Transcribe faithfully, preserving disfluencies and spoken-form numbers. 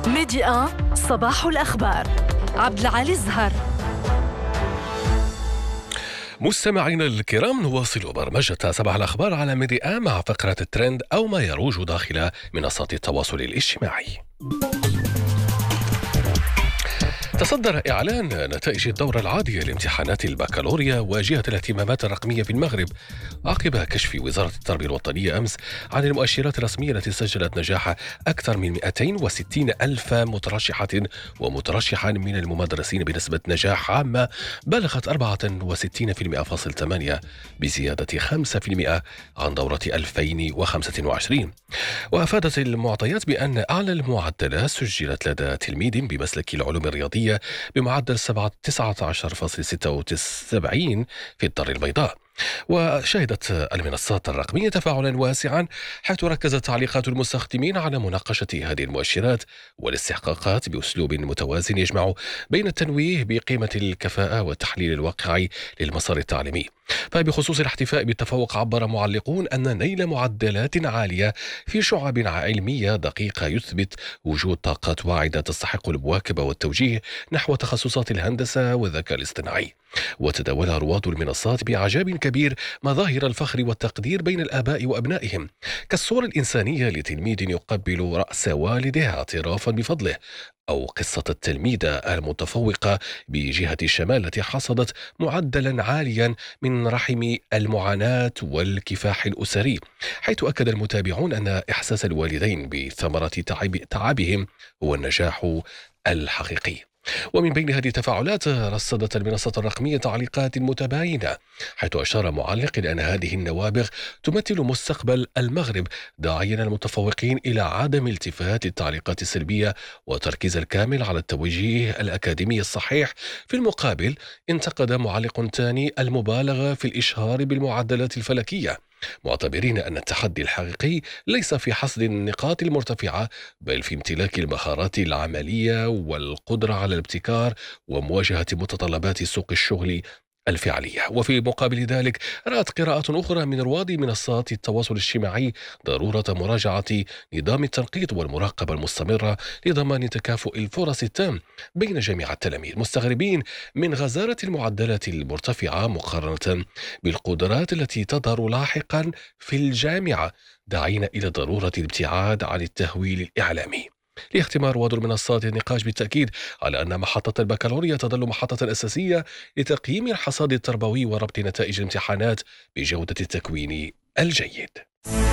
ميدي واحد صباح الأخبار. عبد العالي الزهر. مستمعينا الكرام، نواصل برمجة صباح الأخبار على ميديا مع فقرة الترند أو ما يروج داخل منصات التواصل الاجتماعي. تصدر إعلان نتائج الدورة العادية لامتحانات البكالوريا واجهة الاهتمامات الرقمية في المغرب عقب كشف وزارة التربية الوطنية أمس عن المؤشرات الرسمية التي سجلت نجاح أكثر من مئتين وستين ألف مترشحة ومترشح من المدرسين بنسبة نجاح عامة بلغت أربعة وستين فاصلة ثمانية بالمئة بزيادة خمسة بالمئة عن دورة ألفين وخمسة وعشرين. وأفادت المعطيات بأن أعلى المعدلات سجلت لدى تلميذ بمسلك العلوم الرياضية بمعدل تسعة عشر فاصلة ستة وسبعين في الدار البيضاء. وشهدت المنصات الرقمية تفاعلا واسعا، حيث ركزت تعليقات المستخدمين على مناقشة هذه المؤشرات والاستحقاقات بأسلوب متوازن يجمع بين التنويه بقيمة الكفاءة والتحليل الواقعي للمسار التعليمي. فبخصوص الاحتفاء بالتفوق، عبر معلقون أن نيل معدلات عالية في شعب علمية دقيقة يثبت وجود طاقات واعدة تستحق المواكبة والتوجيه نحو تخصصات الهندسة والذكاء الاصطناعي. وتداول رواد المنصات بإعجاب كبير مظاهر الفخر والتقدير بين الآباء وأبنائهم، كالصورة الإنسانية لتلميذ يقبل رأس والده اعترافا بفضله، أو قصة التلميذة المتفوقة بجهة الشمال التي حصدت معدلا عاليا من رحم المعاناة والكفاح الأسري، حيث أكد المتابعون أن إحساس الوالدين بثمرة تعب تعبهم هو النجاح الحقيقي. ومن بين هذه التفاعلات رصدت المنصة الرقمية تعليقات متباينة، حيث أشار معلق إلى أن هذه النوابغ تمثل مستقبل المغرب، داعيا المتفوقين إلى عدم التفات للتعليقات السلبية وتركيز الكامل على التوجيه الأكاديمي الصحيح. في المقابل، انتقد معلق ثاني المبالغة في الإشهار بالمعدلات الفلكية، معتبرين أن التحدي الحقيقي ليس في حصد النقاط المرتفعة، بل في امتلاك المهارات العملية والقدرة على الابتكار ومواجهة متطلبات سوق الشغل الفعلية. وفي مقابل ذلك، رأت قراءات أخرى من رواد منصات التواصل الاجتماعي ضرورة مراجعة نظام التنقيط والمراقبة المستمرة لضمان تكافؤ الفرص التام بين جميع التلاميذ، مستغربين من غزارة المعدلات المرتفعة مقارنة بالقدرات التي تظهر لاحقا في الجامعة، داعين إلى ضرورة الابتعاد عن التهويل الإعلامي. ليختم رواد المنصات النقاش بالتأكيد على أن محطة البكالوريا تظل محطة أساسية لتقييم الحصاد التربوي وربط نتائج الامتحانات بجودة التكوين الجيد.